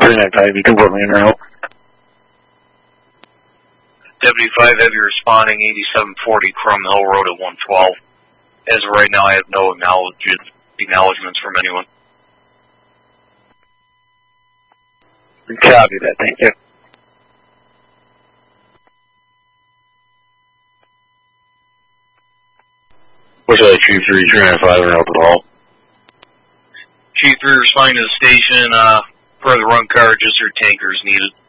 395, you can put me in route. Deputy 5 Heavy responding, 8740 Crum Hill Road at 112. As of right now, I have no acknowledgements from anyone. Copy that, thank you. What's that, Chief 395 in route to the hall? Chief 3 responding to the station, further run car, just your tankers needed.